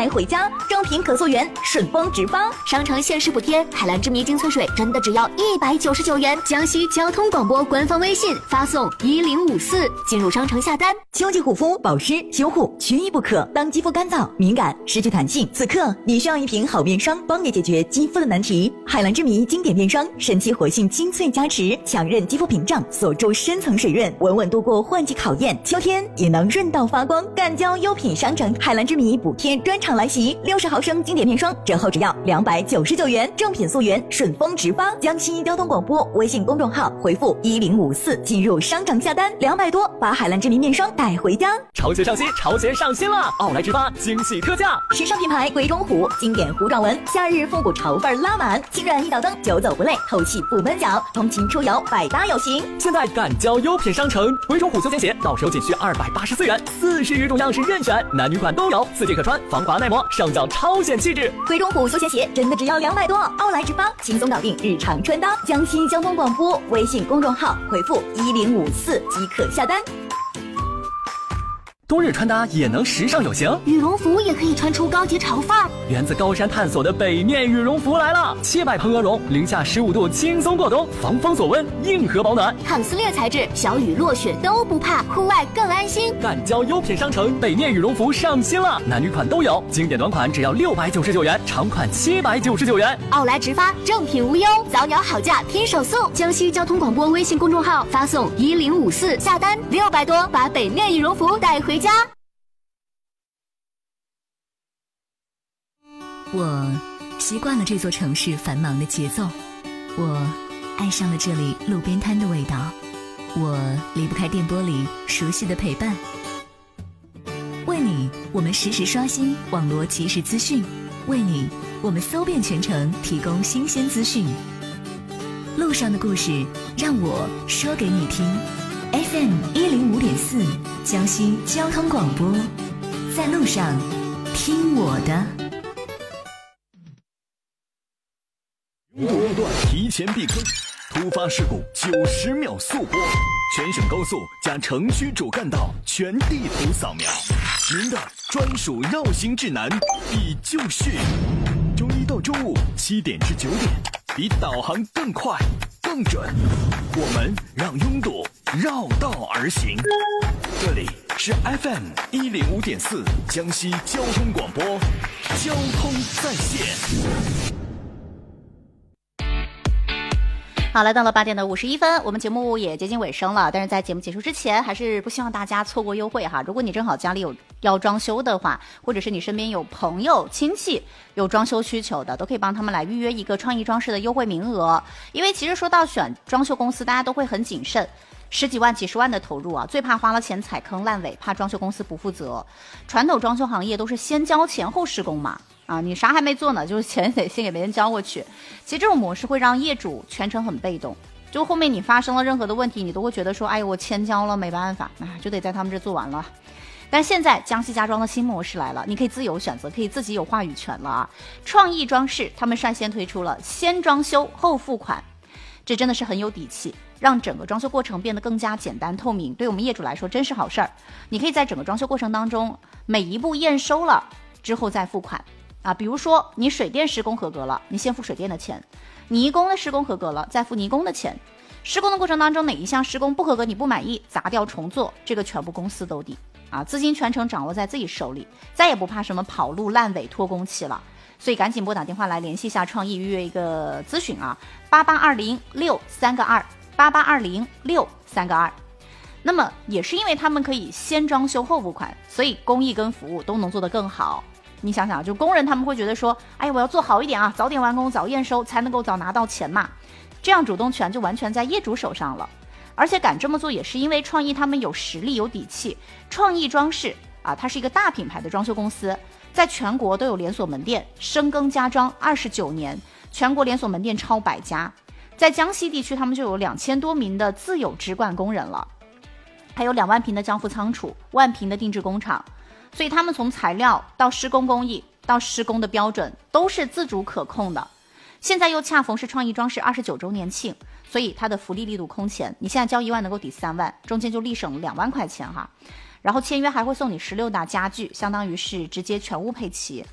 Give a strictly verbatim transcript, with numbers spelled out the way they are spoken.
带回家，正品可溯源，顺丰直发。 商城限时补贴，海蓝之谜精粹水真的只要一百九十九元。江西交通广播官方微信发送一零五四进入商城下单。 秋季护肤、保湿、修护缺一不可。当肌肤干燥、敏感、失去弹性，此刻你需要一瓶好面霜，帮你解决肌肤的难题。海蓝之谜经典面霜，神奇活性精粹加持，强韧肌肤屏障，锁住深层水润，稳稳度过换季考验。秋天也能润到发光。赣胶优品商城海蓝之谜补贴专场来袭，六十毫升经典面霜折后只要两百九十九元，正品溯源，顺丰直发。江西交通广播微信公众号回复一零五四进入商城下单，两百多把海蓝之谜面霜带回家。 潮鞋上新，潮鞋上新了！奥莱直发惊喜特价， 时尚品牌鬼冢虎经典糊状纹，夏日复古潮范拉满，轻软一脚蹬，久走不累，透气不闷脚，通勤出游百搭有型。 现在赣胶优品商城，鬼冢虎休闲鞋到手仅需二百八十四元，四十余种样式任选，男女款都有，四季可穿，防滑耐磨，上脚超显气质。 鬼冢虎休闲鞋真的只要两百多，奥莱直发轻松搞定日常穿搭。江西交通广播微信公众号回复一零五四即可下单。 冬日穿搭也能时尚有型， 羽绒服也可以穿出高级潮范儿。 源自高山探索的北面羽绒服来了，七百蓬鹅绒，零下十五度轻松过冬，防风锁温，硬核保暖， 抗撕裂材质，小雨落雪都不怕，户外更安心。 赣胶优品商城北面羽绒服上新了，男女款都有，经典短款只要六百九十九元，长款七百九十九元。 奥莱直发，正品无忧，早鸟好价拼手速。江西交通广播微信公众号发送一零五四下单，六百多把北面羽绒服带回家。 我习惯了这座城市繁忙的节奏，我爱上了这里路边摊的味道，我离不开电波里熟悉的陪伴。为你，我们实时刷新网络即时资讯，为你，我们搜遍全城提供新鲜资讯。路上的故事，让我说给你听。F M 一零五点四，江西交通广播，在路上听我的。 拥堵路段提前避坑，突发事故九十秒速播，全省高速加城区主干道全地图扫描，您的专属绕行指南比就绪。周一到周五七点至九点，比导航更快更准，我们让拥堵绕道而行。这里是 F M 一零五点四江西交通广播，交通在线。 好，来到了八点的五十一分，我们节目也接近尾声了。但是在节目结束之前，还是不希望大家错过优惠哈。如果你正好家里有要装修的话，或者是你身边有朋友亲戚有装修需求的，都可以帮他们来预约一个创意装饰的优惠名额。因为其实说到选装修公司，大家都会很谨慎。十几万几十万的投入啊，最怕花了钱踩坑烂尾，怕装修公司不负责。传统装修行业都是先交钱后施工嘛，啊，你啥还没做呢，就是钱得先给别人交过去。其实这种模式会让业主全程很被动，就后面你发生了任何的问题，你都会觉得说，哎，我钱交了没办法，啊，就得在他们这做完了。但现在江西家装的新模式来了，你可以自由选择，可以自己有话语权了啊！创意装饰他们率先推出了先装修后付款，这真的是很有底气，让整个装修过程变得更加简单透明，对我们业主来说真是好事儿。你可以在整个装修过程当中，每一步验收了之后再付款啊。比如说你水电施工合格了，你先付水电的钱；泥工的施工合格了，再付泥工的钱。施工的过程当中哪一项施工不合格你不满意，砸掉重做，这个全部公司都抵啊，资金全程掌握在自己手里，再也不怕什么跑路烂尾拖工期了。所以赶紧拨打电话来联系一下创意，预约一个咨询啊，八八二零六三个二，八八二零六三个二。那么也是因为他们可以先装修后付款，所以工艺跟服务都能做得更好。你想想，就工人他们会觉得说，哎，我要做好一点啊，早点完工早验收，才能够早拿到钱嘛。这样主动权就完全在业主手上了。而且敢这么做也是因为创意他们有实力有底气。创意装饰啊，它是一个大品牌的装修公司，在全国都有连锁门店，深耕家装二十九年，全国连锁门店超百家。在江西地区他们就有两千多名的自有直管工人了，还有两万平的交付仓储，万平的定制工厂。所以他们从材料到施工工艺到施工的标准都是自主可控的。现在又恰逢是创意装饰二十九周年庆，所以它的福利力度空前，你现在交一万能够抵三万，中间就立省两万块钱哈。然后签约还会送你十六大家具，相当于是直接全屋配齐。